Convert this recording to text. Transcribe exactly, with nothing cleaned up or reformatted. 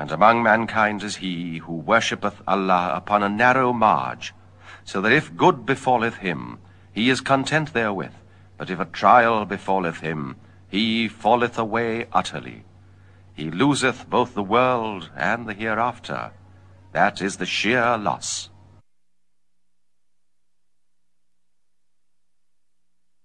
And among mankind is he who worshippeth Allah upon a narrow marge, so that if good befalleth him, he is content therewith, but if a trial befalleth him, he falleth away utterly. He loseth both the world and the hereafter. That is the sheer loss.